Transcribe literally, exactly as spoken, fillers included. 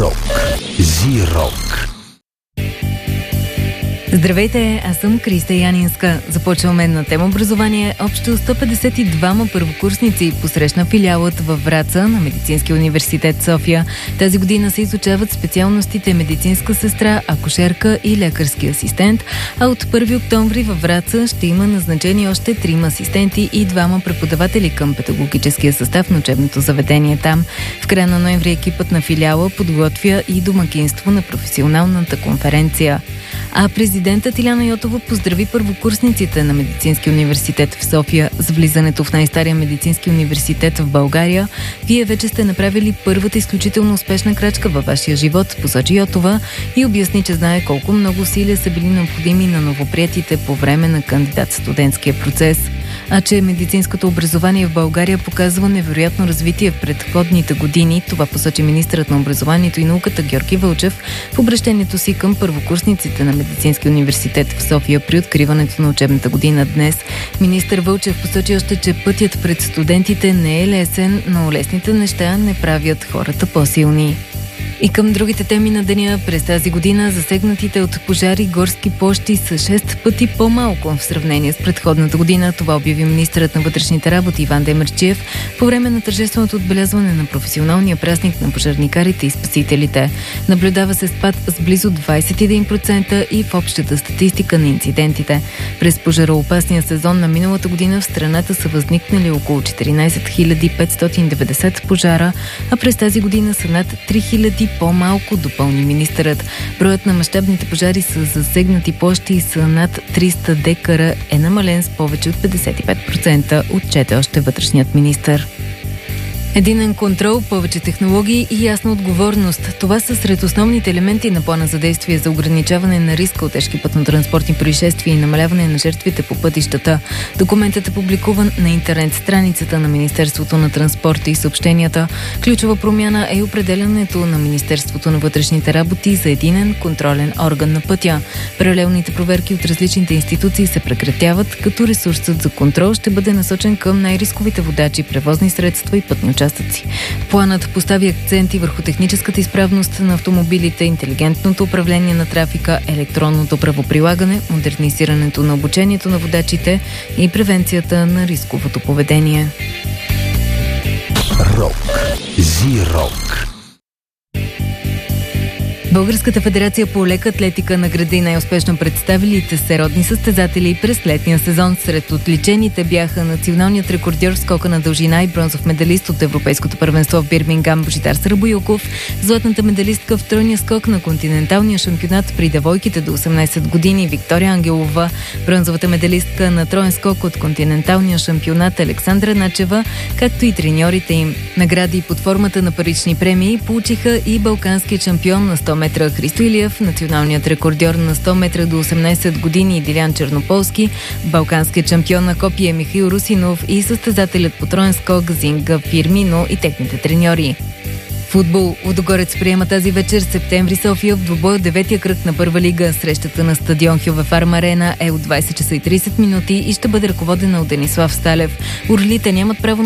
Рок. Зи-рок. Здравейте, аз съм Криста Янинска. Започваме на тема образование. Общо сто петдесет и двама първокурсници посрещна филиалът във Враца на Медицинския университет София. Тази година се изучават специалностите медицинска сестра, акушерка и лекарски асистент, а от първи октомври във Враца ще има назначени още трима асистенти и двама преподаватели към педагогическия състав на учебното заведение там. В края на ноември екипът на филиала подготвя и домакинство на професионалната конференция. А президентът Илияна Йотова поздрави първокурсниците на Медицинския университет в София с влизането в най-стария медицински университет в България. Вие вече сте направили първата изключително успешна крачка във вашия живот, посочи Йотова и обясни, че знае колко много усилия са били необходими на новоприетите по време на кандидат-студентския процес. А че медицинското образование в България показва невероятно развитие в предходните години, това посочи министърът на образованието и науката Георги Вълчев в обръщението си към първокурсниците на Медицинския университет в София при откриването на учебната година днес. Министър Вълчев посочи още, че пътят пред студентите не е лесен, но лесните неща не правят хората по-силни. И към другите теми на деня, през тази година засегнатите от пожари горски площи са шест пъти по-малко в сравнение с предходната година. Това обяви министърът на вътрешните работи Иван Демерджиев по време на тържественото отбелязване на професионалния празник на пожарникарите и спасителите. Наблюдава се спад с близо двадесет и един процента и в общата статистика на инцидентите. През пожароопасния сезон на миналата година в страната са възникнали около четиринадесет хиляди петстотин и деветдесет пожара, а през тази година са над три хиляди по-малко, допълни министърът. Броят на мащабните пожари с засегнати площи са над триста декара е намален с повече от петдесет и пет процента, отчете още вътрешният министър. Единен контрол, повече технологии и ясна отговорност. Това са сред основните елементи на плана за действие за ограничаване на риска от тежки пътно-транспортни происшествия и намаляване на жертвите по пътищата. Документът е публикуван на интернет страницата на Министерството на транспорта и съобщенията. Ключова промяна е определянето на Министерството на вътрешните работи за единен контролен орган на пътя. Паралелните проверки от различните институции се прекратяват, като ресурсът за контрол ще бъде насочен към най-рисковите водачи, превозни средства и пътни участъци. Планът постави акценти върху техническата изправност на автомобилите, интелигентното управление на трафика, електронното правоприлагане, модернизирането на обучението на водачите и превенцията на рисковото поведение. Рок. Зи-рок. Българската федерация по лека атлетика награди най-успешно представилите се родни състезатели през летния сезон. Сред отличените бяха националният рекордьор в скока на дължина и бронзов медалист от Европейското първенство в Бирмингам Божидар Сарабоюков, златната медалистка в тройния скок на континенталния шампионат при девойките до осемнадесет години Виктория Ангелова, бронзовата медалистка на троен скок от континенталния шампионат Александра Начева, както и треньорите им. Награди под формата на парични премии получиха и балканският шампион на сто метра Христо Илиев, националният рекордьор на сто метра до осемнадесет години Дилян Чернополски, балканският шампион на копие Михаил Русинов и състезателят по троен скок Зинга Фирмино и техните треньори. Футбол. Лудогорец приема тази вечер септември София в двубой от деветия кръг на първа лига. Срещата на стадион Хювефарм Арена е от двадесет часа и тридесет минути и ще бъде ръководена от Денислав Сталев. Орлите нямат право